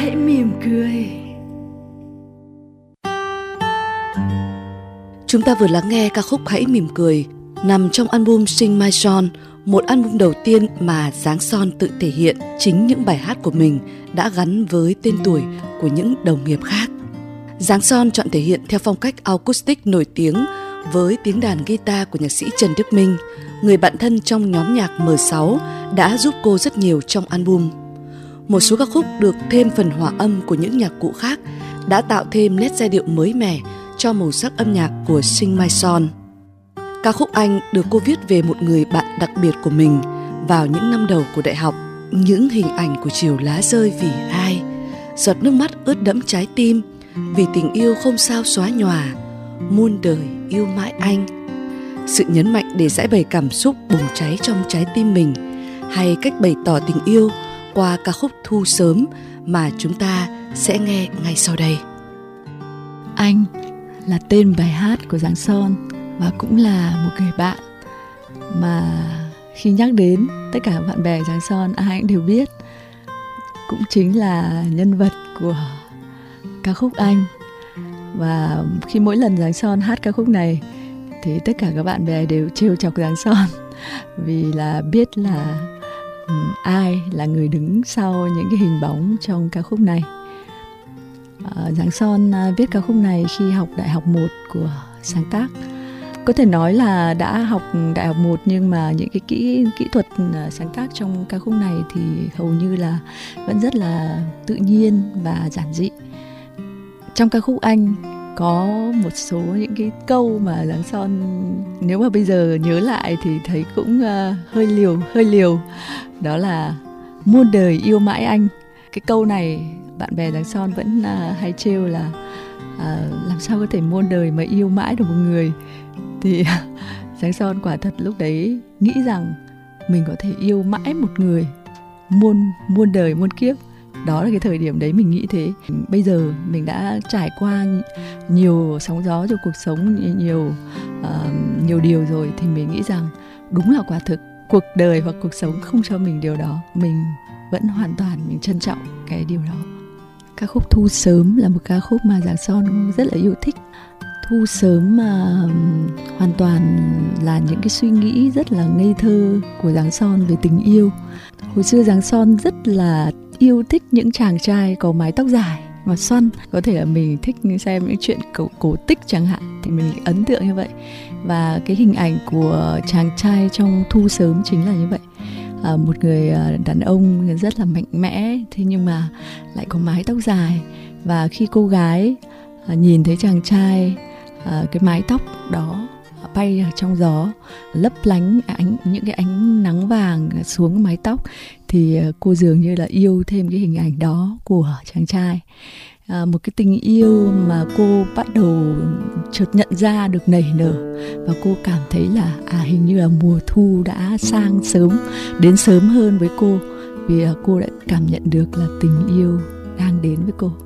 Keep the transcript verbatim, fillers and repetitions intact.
hãy mỉm cười. Chúng ta vừa lắng nghe ca khúc Hãy Mỉm Cười, nằm trong album Sing My Song, một album đầu tiên mà Giáng Son tự thể hiện chính những bài hát của mình đã gắn với tên tuổi của những đồng nghiệp khác. Giáng Son chọn thể hiện theo phong cách acoustic nổi tiếng với tiếng đàn guitar của nhạc sĩ Trần Đức Minh, người bạn thân trong nhóm nhạc M sáu đã giúp cô rất nhiều trong album. Một số ca khúc được thêm phần hòa âm của những nhạc cụ khác đã tạo thêm nét giai điệu mới mẻ cho màu sắc âm nhạc của Sing My Song. Ca khúc Anh được cô viết về một người bạn đặc biệt của mình vào những năm đầu của đại học. Những hình ảnh của chiều lá rơi vì ai, giọt nước mắt ướt đẫm trái tim, vì tình yêu không sao xóa nhòa, muôn đời yêu mãi anh. Sự nhấn mạnh để giải bày cảm xúc bùng cháy trong trái tim mình, hay cách bày tỏ tình yêu qua ca khúc Thu Sớm mà chúng ta sẽ nghe ngay sau đây. Anh là tên bài hát của Giáng Son và cũng là một người bạn mà khi nhắc đến tất cả bạn bè Giáng Son ai cũng đều biết, cũng chính là nhân vật của ca khúc Anh. Và khi mỗi lần Giáng Son hát ca khúc này thì tất cả các bạn bè đều trêu chọc Giáng Son vì là biết là um, ai là người đứng sau những cái hình bóng trong ca khúc này. uh, Giáng Son uh, viết ca khúc này khi học đại học một của sáng tác. Có thể nói là đã học đại học một nhưng mà những cái kỹ kỹ thuật sáng tác trong ca khúc này thì hầu như là vẫn rất là tự nhiên và giản dị. Trong ca khúc Anh có một số những cái câu mà Giáng Son nếu mà bây giờ nhớ lại thì thấy cũng uh, hơi liều, hơi liều. Đó là muôn đời yêu mãi anh. Cái câu này bạn bè Giáng Son vẫn uh, hay trêu là uh, làm sao có thể muôn đời mà yêu mãi được một người. Thì Giáng Son quả thật lúc đấy nghĩ rằng mình có thể yêu mãi một người muôn muôn đời muôn kiếp. Đó là cái thời điểm đấy mình nghĩ thế. Bây giờ mình đã trải qua nhiều sóng gió trong cuộc sống, nhiều uh, nhiều điều rồi thì mình nghĩ rằng đúng là quả thực cuộc đời hoặc cuộc sống không cho mình điều đó. Mình vẫn hoàn toàn mình trân trọng cái điều đó. Ca khúc Thu Sớm là một ca khúc mà Giáng Son rất là yêu thích. Thu sớm mà hoàn toàn là những cái suy nghĩ rất là ngây thơ của Giáng Son về tình yêu. Hồi xưa Giáng Son rất là yêu thích những chàng trai có mái tóc dài và xoăn. Có thể là mình thích xem những chuyện cổ, cổ tích chẳng hạn thì mình ấn tượng như vậy. Và cái hình ảnh của chàng trai trong Thu Sớm chính là như vậy. À, một người đàn ông rất là mạnh mẽ, thế nhưng mà lại có mái tóc dài. Và khi cô gái à, nhìn thấy chàng trai, à, cái mái tóc đó bay trong gió, lấp lánh ánh, những cái ánh nắng vàng xuống mái tóc, thì cô dường như là yêu thêm cái hình ảnh đó của chàng trai. À, một cái tình yêu mà cô bắt đầu chợt nhận ra được nảy nở, và cô cảm thấy là à hình như là mùa thu đã sang sớm, đến sớm hơn với cô, vì cô đã cảm nhận được là tình yêu đang đến với cô.